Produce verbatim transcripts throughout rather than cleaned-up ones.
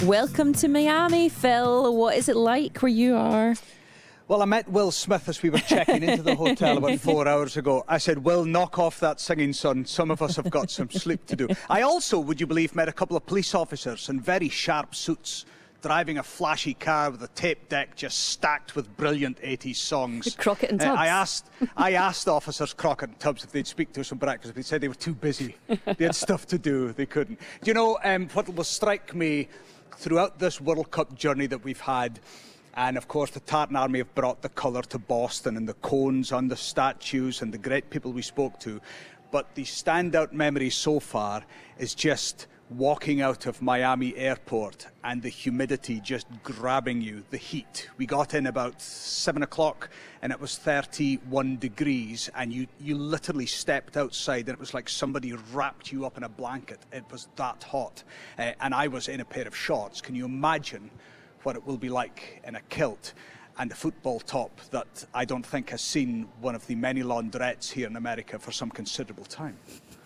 Welcome to Miami, Phil. What is it like where you are? Well, I met Will Smith as we were checking into the hotel about four hours ago. I said, Will, knock off that singing, son. Some of us have got some sleep to do. I also, would you believe, met a couple of police officers in very sharp suits, driving a flashy car with a tape deck just stacked with brilliant eighties songs. Crockett and Tubbs. Uh, I asked I asked officers Crockett and Tubbs if they'd speak to us for breakfast. They said they were too busy. They had stuff to do. They couldn't. Do you know um, what will strike me throughout this World Cup journey that we've had? And of course, the Tartan Army have brought the colour to Boston and the cones on the statues and the great people we spoke to. But the standout memory so far is just walking out of Miami airport and the humidity just grabbing you, the heat. We got in about seven o'clock and it was thirty-one degrees, and you, you literally stepped outside and it was like somebody wrapped you up in a blanket. It was that hot. Uh, and I was in a pair of shorts. Can you imagine what it will be like in a kilt and a football top that I don't think has seen one of the many laundrettes here in America for some considerable time?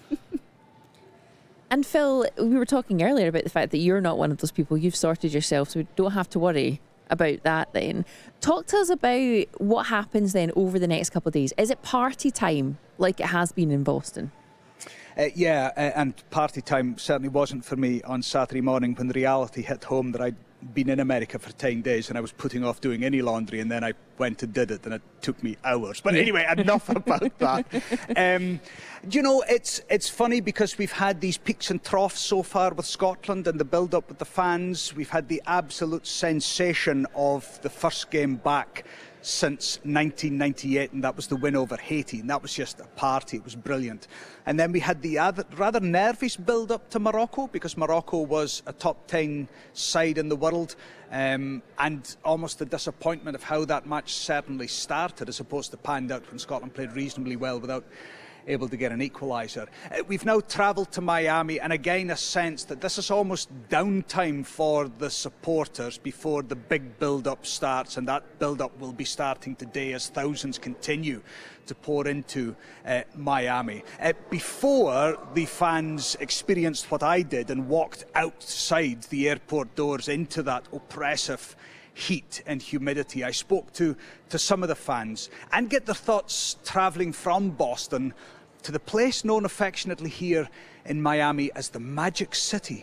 And Phil, we were talking earlier about the fact that you're not one of those people. You've sorted yourself, so we don't have to worry about that then. Talk to us about what happens then over the next couple of days. Is it party time like it has been in Boston? Uh, yeah, uh, and party time certainly wasn't for me on Saturday morning when the reality hit home that I'd been in America for ten days and I was putting off doing any laundry, and then I went and did it and it took me hours. But anyway, enough about that. Um, do you know, it's it's funny because we've had these peaks and troughs so far with Scotland and the build-up with the fans. We've had the absolute sensation of the first game back since nineteen ninety-eight, and that was the win over Haiti, and that was just a party. It was brilliant. And then we had the rather nervous build-up to Morocco, because Morocco was a top ten side in the world, um, and almost the disappointment of how that match certainly started as opposed to panned out when Scotland played reasonably well without able to get an equaliser. Uh, we've now travelled to Miami, and again a sense that this is almost downtime for the supporters before the big build-up starts, and that build-up will be starting today as thousands continue to pour into uh, Miami. Uh, before the fans experienced what I did and walked outside the airport doors into that oppressive heat and humidity, I spoke to, to some of the fans and get their thoughts travelling from Boston to the place known affectionately here in Miami as the Magic City.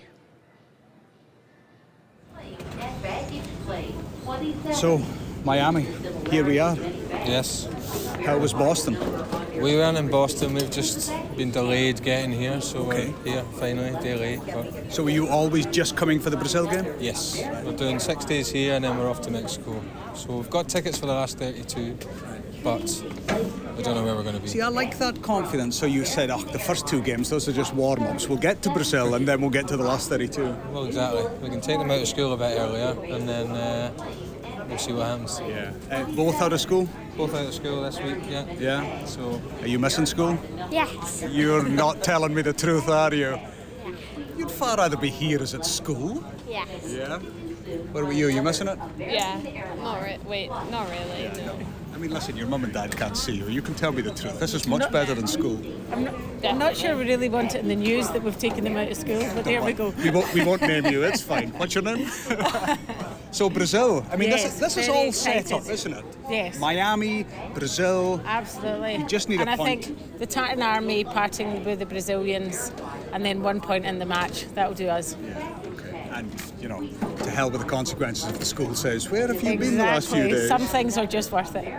So, Miami, here we are. Yes. How was Boston? We weren't in Boston, we've just been delayed getting here, so Okay. we're here finally, day late. But So were you always just coming for the Brazil game? yes, we're doing six days here and then we're off to Mexico. So we've got tickets for the last thirty-two, but we don't know where we're going to be. See, I like that confidence. So you said, oh, the first two games, those are just warm-ups. We'll get to Brazil and then we'll get to the last thirty-two. Well, exactly. We can take them out of school a bit earlier and then uh, we'll see what happens. Yeah. Uh, both out of school? Both out of school this week, yeah. Yeah. So Are you missing school? Yes. You're not telling me the truth, are you? You'd far rather be here as at school. Yes. Yeah. What about you? You missing it? Yeah, not re- wait, not really, no. I mean, listen, your mum and dad can't see you. You can tell me the truth. This is much better than school. I'm not sure we really want it in the news that we've taken them out of school, but there we go. We won't, we won't name you. It's fine. What's your name? So Brazil. I mean, Yes, this is, this is very all set excited. up, isn't it? Yes. Miami, Brazil. Absolutely. You just need and a I point. think the Tartan Army parting with the Brazilians and then one point in the match, that'll do us. Okay. And, you know, to hell with the consequences if the school says, where have you been the last few days? Some things are just worth it.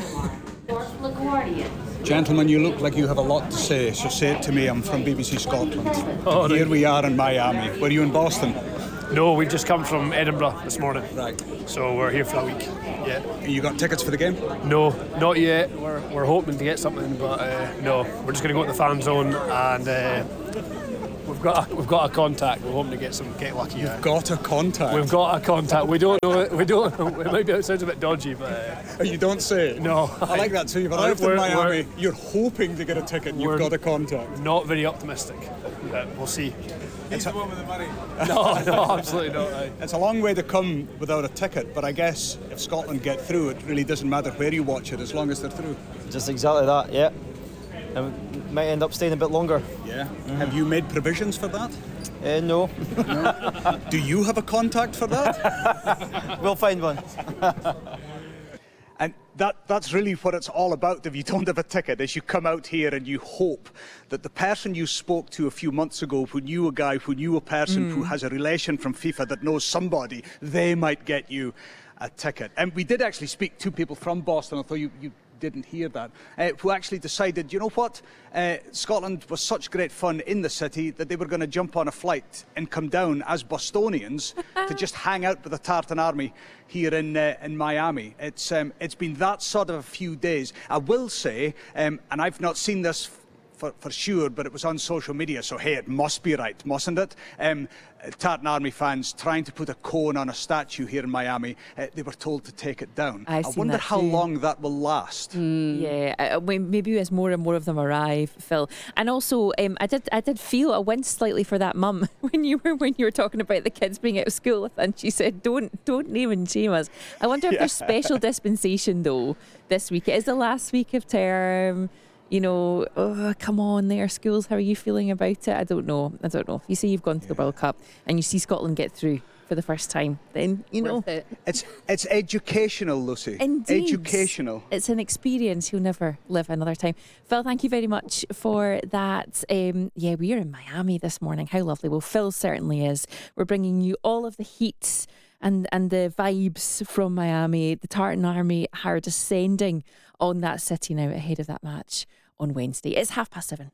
Gentlemen, you look like you have a lot to say, so say it to me. I'm from B B C Scotland. Oh, Here right. we are in Miami. Were you in Boston? No, we've just come from Edinburgh this morning. Right. So we're here for a week. Yeah. You got tickets for the game? No, not yet. We're, we're hoping to get something, but uh, no. We're just going to go to the fan zone and uh, we've got a, we've got a contact. We're hoping to get some get lucky. You've uh, got a contact. We've got a contact. We don't know. We don't. It might be. It sounds a bit dodgy, but uh, You don't say. no. I like that. So you've arrived in We're- Miami. we're- You're hoping to get a ticket. and You've We're- got a contact. Not very optimistic, but we'll see. It's a, one with the money. No, no, absolutely not. aye. it's a long way to come without a ticket, but I guess if Scotland get through, it really doesn't matter where you watch it as long as they're through. Just exactly that, yeah. and we might end up staying a bit longer. Yeah. Mm-hmm. Have you made provisions for that? Uh, no. no. Do you have a contact for that? We'll find one. And that, that's really what it's all about if you don't have a ticket, is you come out here and you hope that the person you spoke to a few months ago who knew a guy who knew a person mm. who has a relation from FIFA that knows somebody, they might get you a ticket. And we did actually speak to people from Boston, although you, you didn't hear that, uh, who actually decided, you know what, uh, Scotland was such great fun in the city that they were going to jump on a flight and come down as Bostonians to just hang out with the Tartan Army here in uh, in Miami. It's um, it's been that sort of a few days. I will say, um, and I've not seen this for, for sure, but it was on social media, so hey, it must be right, mustn't it? Um, Tartan Army fans trying to put a cone on a statue here in Miami, uh, they were told to take it down. I've I seen wonder that how too. long that will last. Mm. Yeah, I, maybe as more and more of them arrive, Phil. And also, um, I did I did feel I winced slightly for that mum when you were when you were talking about the kids being out of school, and she said, "Don't don't name and shame us." I wonder if yeah. there's special dispensation though this week. It is the last week of term. You know, oh, come on there, schools, how are you feeling about it? I don't know. I don't know. If you say you've gone to the World Cup and you see Scotland get through for the first time, then, you know. It. It's it's educational, Lucy. Indeed. Educational. It's an experience you'll never live another time. Phil, thank you very much for that. Um, yeah, we are in Miami this morning. How lovely. Well, Phil certainly is. We're bringing you all of the heat and, and the vibes from Miami. The Tartan Army are descending on that city now ahead of that match on Wednesday. It's half past seven.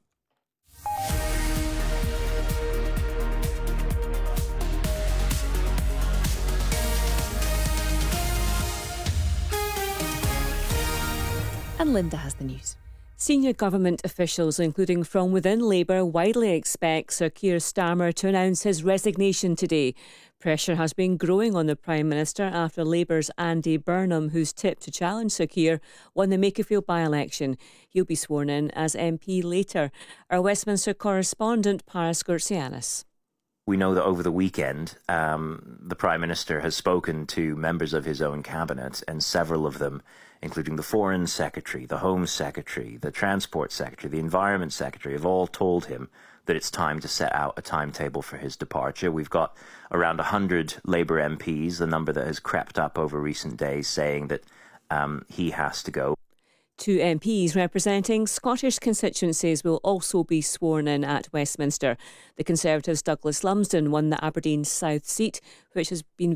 And Linda has the news. Senior government officials, including from within Labour, widely expect Sir Keir Starmer to announce his resignation today. Pressure has been growing on the Prime Minister after Labour's Andy Burnham, who's tipped to challenge Sir Keir, won the Makerfield by-election. He'll be sworn in as M P later. Our Westminster correspondent, Paris Gurtsianis. We know that over the weekend, um, the Prime Minister has spoken to members of his own cabinet, and several of them, including the Foreign Secretary, the Home Secretary, the Transport Secretary, the Environment Secretary, have all told him that it's time to set out a timetable for his departure. We've got around one hundred Labour M Ps, the number that has crept up over recent days, saying that um, he has to go. Two M Ps representing Scottish constituencies will also be sworn in at Westminster. The Conservatives' Douglas Lumsden won the Aberdeen South seat, which has been